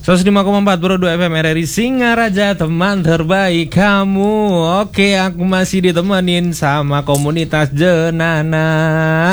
105,4 Pro 2 FM RRI Singaraja, teman terbaik kamu. Oke, aku masih ditemenin sama komunitas Jenana.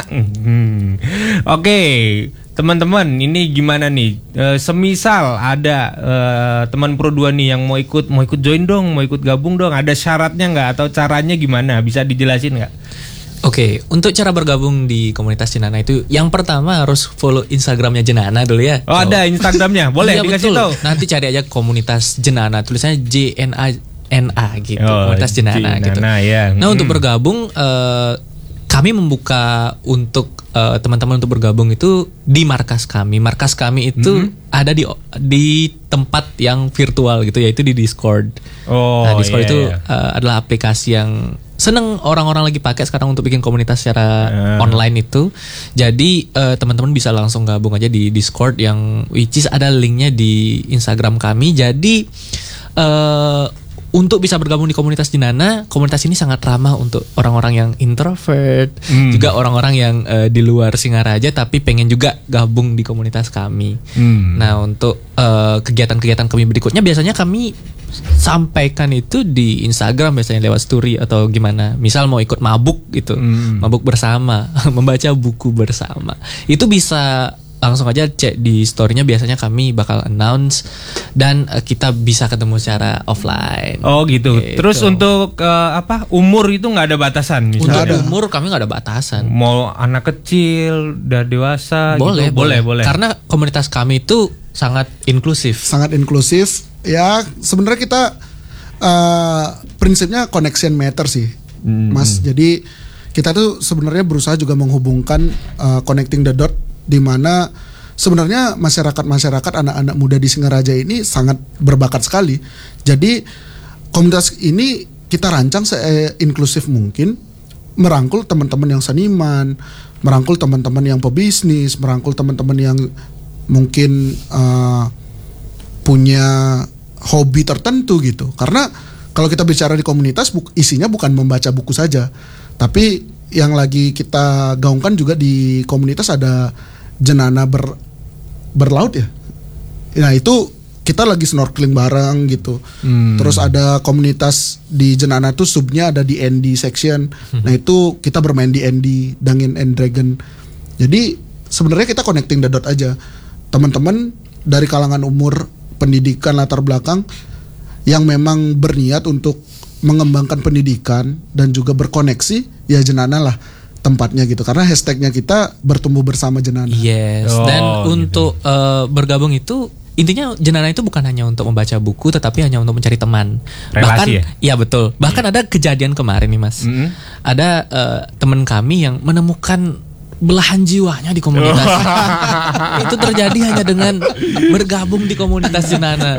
Oke, teman-teman, ini gimana nih? Semisal ada teman Pro 2 nih yang mau ikut join dong, mau ikut gabung dong. Ada syaratnya nggak atau caranya gimana? Bisa dijelasin nggak? Oke, untuk cara bergabung di komunitas Jenana itu, yang pertama harus follow Instagramnya Jenana dulu ya. Oh, ada Instagramnya, boleh iya, dikasih tahu. Nanti cari aja komunitas Jenana, tulisannya JNANA gitu, komunitas Jenana gitu. Ya. Nah, untuk bergabung, kami membuka untuk teman-teman untuk bergabung itu di markas kami. Markas kami itu ada di tempat yang virtual gitu, yaitu di Discord. Nah, Discord itu adalah aplikasi yang seneng orang-orang lagi pakai sekarang untuk bikin komunitas secara online itu. Jadi teman-teman bisa langsung gabung aja di Discord yang which is ada linknya di Instagram kami. Jadi untuk bisa bergabung di komunitas Jenana, komunitas ini sangat ramah untuk orang-orang yang introvert, juga orang-orang yang di luar Singaraja tapi pengen juga gabung di komunitas kami. Nah, untuk kegiatan-kegiatan kami berikutnya biasanya kami sampaikan itu di Instagram, biasanya lewat story atau gimana. Misal mau ikut mabuk gitu, mabuk bersama, membaca buku bersama. Itu bisa langsung aja cek di story-nya, biasanya kami bakal announce dan kita bisa ketemu secara offline. Oh gitu. Terus untuk umur itu nggak ada batasan? Misalnya untuk umur kami nggak ada batasan. Mau anak kecil, udah dewasa, boleh, gitu? Boleh. Karena komunitas kami itu sangat inklusif. Sangat inklusif. Ya sebenarnya kita prinsipnya connection matter sih, Mas. Jadi kita tuh sebenarnya berusaha juga menghubungkan connecting the dot, di mana sebenarnya masyarakat anak-anak muda di Singaraja ini sangat berbakat sekali. Jadi komunitas ini kita rancang se-inklusif mungkin, merangkul teman-teman yang seniman, merangkul teman-teman yang pebisnis, merangkul teman-teman yang mungkin punya hobi tertentu gitu. Karena kalau kita bicara di komunitas, isinya bukan membaca buku saja, tapi yang lagi kita gaungkan juga di komunitas ada Jenana berlaut ya. Nah itu kita lagi snorkeling bareng gitu. Terus ada komunitas di Jenana tuh subnya ada di ND section. Nah itu kita bermain di ND, Dungeons and Dragon. Jadi sebenarnya kita connecting the dot aja. Teman-teman dari kalangan umur, pendidikan, latar belakang yang memang berniat untuk mengembangkan pendidikan dan juga berkoneksi, ya Jenana lah tempatnya gitu. Karena hashtagnya kita bertumbuh bersama Jenana. Yes. Dan untuk bergabung itu intinya Jenana itu bukan hanya untuk membaca buku, tetapi hanya untuk mencari teman. Relasi bahkan ya betul. Bahkan ada kejadian kemarin nih Mas. Ada teman kami yang menemukan belahan jiwanya di komunitas. Itu terjadi hanya dengan bergabung di komunitas Jenana.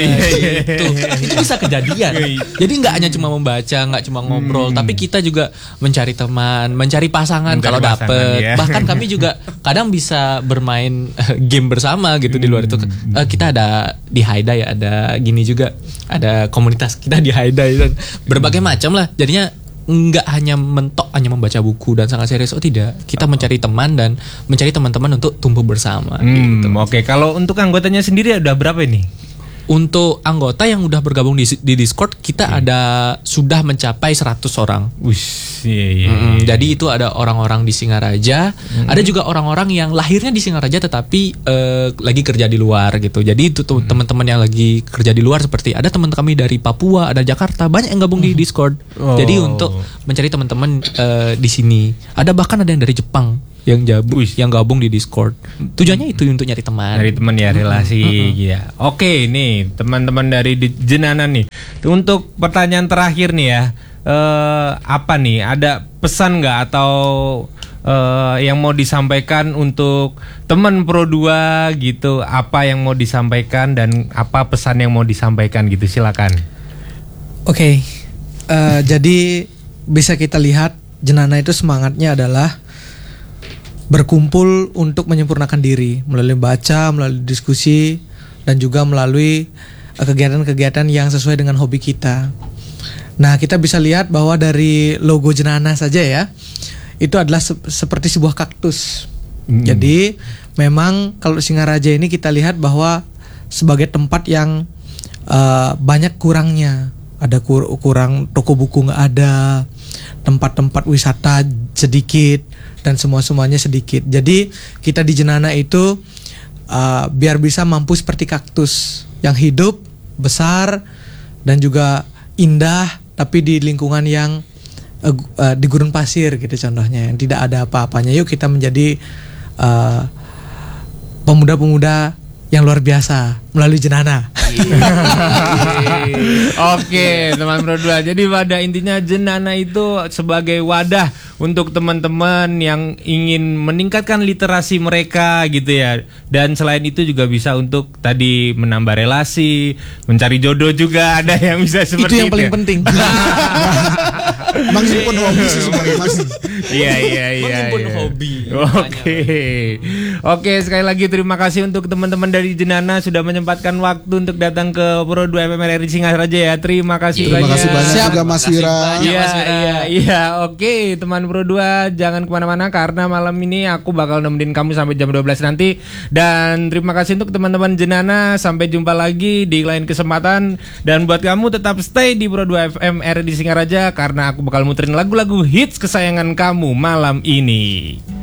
Itu bisa kejadian. Jadi nggak hanya cuma membaca, nggak cuma ngobrol, tapi kita juga mencari teman, mencari pasangan kalau dapet. Ya. Bahkan kami juga kadang bisa bermain game bersama gitu di luar itu. Kita ada di Haida ya, ada gini juga, ada komunitas kita di Haida dan berbagai macam lah. Jadinya nggak hanya mentok hanya membaca buku dan sangat serius, tidak, kita mencari teman dan mencari teman-teman untuk tumbuh bersama gitu. Oke, kalau untuk anggotanya sendiri udah berapa ini? Untuk anggota yang udah bergabung di Discord kita sudah mencapai 100 orang. Jadi itu ada orang-orang di Singaraja, ada juga orang-orang yang lahirnya di Singaraja tetapi lagi kerja di luar gitu. Jadi itu teman-teman yang lagi kerja di luar, seperti ada teman kami dari Papua, ada Jakarta, banyak yang gabung di Discord. Jadi untuk mencari teman-teman di sini. Ada bahkan ada yang dari Jepang yang gabung di Discord. Tujuannya itu untuk nyari teman. Nyari teman ya, relasi ya. Oke, nih teman-teman dari Jenana nih. Untuk pertanyaan terakhir nih ya. Apa nih? Ada pesan nggak atau yang mau disampaikan untuk teman Pro 2 gitu? Apa yang mau disampaikan dan apa pesan yang mau disampaikan gitu? Silakan. Oke. Jadi bisa kita lihat Jenana itu semangatnya adalah berkumpul untuk menyempurnakan diri melalui baca, melalui diskusi, dan juga melalui kegiatan-kegiatan yang sesuai dengan hobi kita. Nah, kita bisa lihat bahwa dari logo Jenana saja ya, itu adalah seperti sebuah kaktus. Jadi memang kalau Singaraja ini kita lihat bahwa sebagai tempat yang banyak kurangnya. Ada kurang toko buku nggak ada, tempat-tempat wisata sedikit, dan semuanya sedikit. Jadi kita di Jenana itu biar bisa mampu seperti kaktus yang hidup, besar, dan juga indah, tapi di lingkungan yang di gurun pasir gitu contohnya, yang tidak ada apa-apanya. Yuk kita menjadi pemuda-pemuda yang luar biasa melalui Jenana. Oke, teman Pro 2. Jadi pada intinya Jenana itu sebagai wadah untuk teman-teman yang ingin meningkatkan literasi mereka gitu ya. Dan selain itu juga bisa untuk tadi menambah relasi, mencari jodoh juga ada yang bisa seperti itu. Itu yang paling penting. Menghimpun hobi sih sebenarnya Mas. Iya. Menghimpun hobi. Oke, sekali lagi terima kasih untuk teman-teman dari Jenana sudah menyempatkan waktu untuk datang ke Pro 2 FM RRI Singaraja ya. Terima kasih Terima banyak. kasih banyak juga Mas Wira. Iya. Oke, teman Pro 2 jangan kemana-mana karena malam ini aku bakal nemenin kamu sampai jam 12 nanti. Dan terima kasih untuk teman-teman Jenana. Sampai jumpa lagi di lain kesempatan. Dan buat kamu tetap stay di Pro 2 FM RRI Singaraja karena aku bakal muterin lagu-lagu hits kesayangan kamu malam ini.